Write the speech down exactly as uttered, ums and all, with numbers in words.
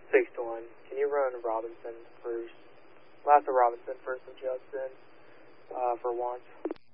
six to one. Can you run Robinson first? Last of Robinson first of Judson uh, for once.